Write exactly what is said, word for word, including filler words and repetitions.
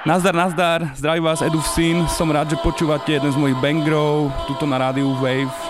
Nazdar, nazdar, zdraví vás Edův syn, som rád, že počúvate jeden z mojich bangrov, tuto na rádiu Wave.